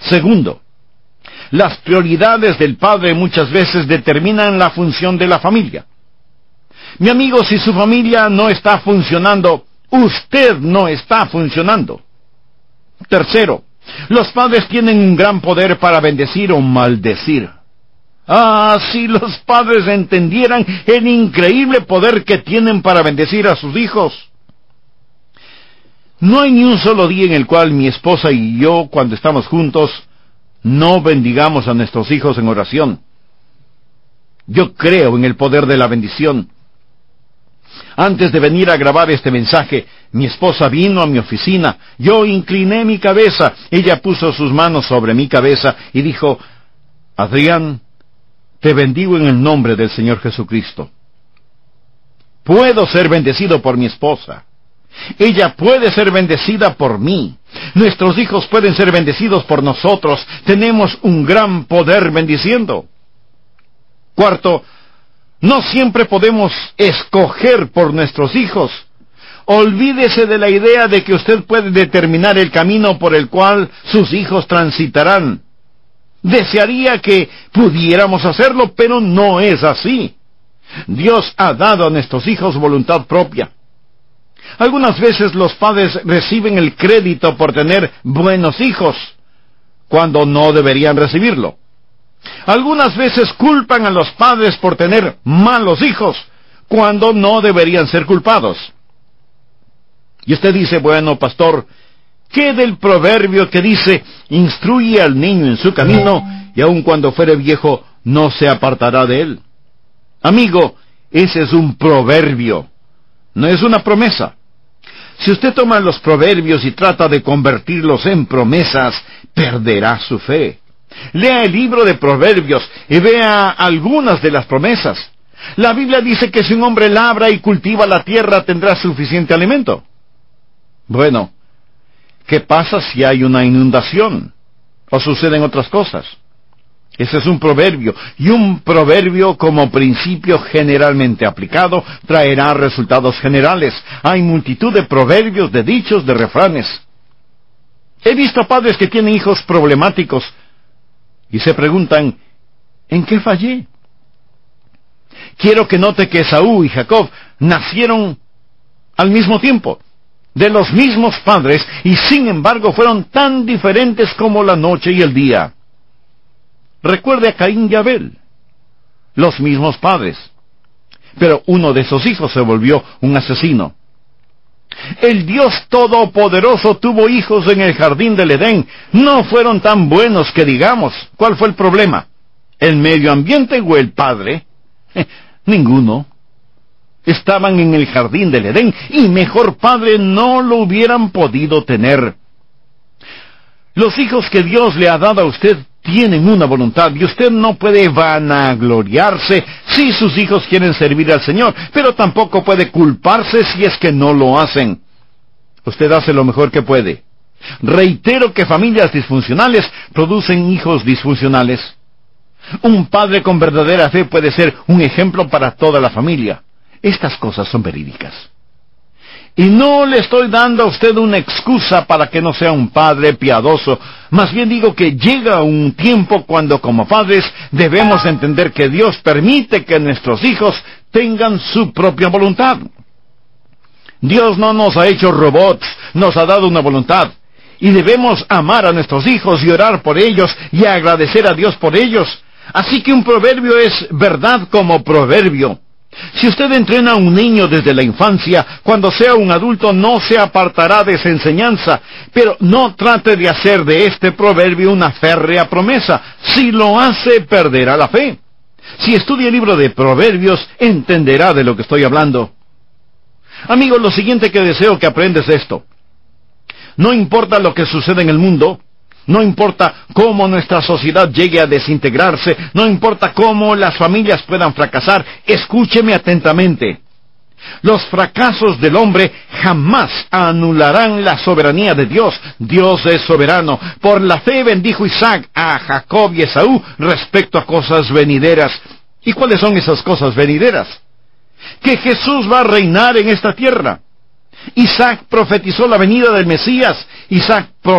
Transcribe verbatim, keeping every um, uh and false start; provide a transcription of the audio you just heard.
Segundo, las prioridades del padre muchas veces determinan la función de la familia. Mi amigo, si su familia no está funcionando, usted no está funcionando. Tercero, los padres tienen un gran poder para bendecir o maldecir. Ah, si los padres entendieran el increíble poder que tienen para bendecir a sus hijos. No hay ni un solo día en el cual mi esposa y yo, cuando estamos juntos, no bendigamos a nuestros hijos en oración. Yo creo en el poder de la bendición. Antes de venir a grabar este mensaje, mi esposa vino a mi oficina, yo incliné mi cabeza, ella puso sus manos sobre mi cabeza y dijo, Adrián, te bendigo en el nombre del Señor Jesucristo. Puedo ser bendecido por mi esposa. Ella puede ser bendecida por mí. Nuestros hijos pueden ser bendecidos por nosotros. Tenemos un gran poder bendiciendo. Cuarto, no siempre podemos escoger por nuestros hijos. Olvídese de la idea de que usted puede determinar el camino por el cual sus hijos transitarán. Desearía que pudiéramos hacerlo, pero no es así. Dios ha dado a nuestros hijos voluntad propia. Algunas veces los padres reciben el crédito por tener buenos hijos, cuando no deberían recibirlo. Algunas veces culpan a los padres por tener malos hijos, cuando no deberían ser culpados. Y usted dice, bueno, pastor, ¿qué del proverbio que dice, instruye al niño en su camino, y aun cuando fuere viejo, no se apartará de él? Amigo, ese es un proverbio, no es una promesa. Si usted toma los proverbios y trata de convertirlos en promesas, perderá su fe. Lea el libro de Proverbios y vea algunas de las promesas. La Biblia dice que si un hombre labra y cultiva la tierra, tendrá suficiente alimento. Bueno, ¿qué pasa si hay una inundación? ¿O suceden otras cosas? Ese es un proverbio, y un proverbio como principio generalmente aplicado traerá resultados generales. Hay multitud de proverbios, de dichos, de refranes. He visto padres que tienen hijos problemáticos y se preguntan, ¿en qué fallé? Quiero que note que Esaú y Jacob nacieron al mismo tiempo, de los mismos padres, y sin embargo fueron tan diferentes como la noche y el día. Recuerde a Caín y Abel, los mismos padres, pero uno de esos hijos se volvió un asesino. El Dios Todopoderoso tuvo hijos en el jardín del Edén. No fueron tan buenos que digamos. ¿Cuál fue el problema? ¿El medio ambiente o el padre? Eh, ninguno. Estaban en el jardín del Edén y mejor padre no lo hubieran podido tener. Los hijos que Dios le ha dado a usted tienen una voluntad y usted no puede vanagloriarse si sus hijos quieren servir al Señor, pero tampoco puede culparse si es que no lo hacen. Usted hace lo mejor que puede. Reitero que familias disfuncionales producen hijos disfuncionales. Un padre con verdadera fe puede ser un ejemplo para toda la familia. Estas cosas son verídicas. Y no le estoy dando a usted una excusa para que no sea un padre piadoso. Más bien digo que llega un tiempo cuando como padres debemos entender que Dios permite que nuestros hijos tengan su propia voluntad. Dios no nos ha hecho robots, nos ha dado una voluntad. Y debemos amar a nuestros hijos y orar por ellos y agradecer a Dios por ellos. Así que un proverbio es verdad como proverbio. Si usted entrena a un niño desde la infancia, cuando sea un adulto no se apartará de esa enseñanza, pero no trate de hacer de este proverbio una férrea promesa. Si lo hace, perderá la fe. Si estudia el libro de Proverbios, entenderá de lo que estoy hablando. Amigos, lo siguiente que deseo que aprendas es esto. No importa lo que suceda en el mundo, no importa cómo nuestra sociedad llegue a desintegrarse, no importa cómo las familias puedan fracasar, escúcheme atentamente. Los fracasos del hombre jamás anularán la soberanía de Dios. Dios es soberano. Por la fe bendijo Isaac a Jacob y Esaú respecto a cosas venideras. ¿Y cuáles son esas cosas venideras? Que Jesús va a reinar en esta tierra. Isaac profetizó la venida del Mesías. Isaac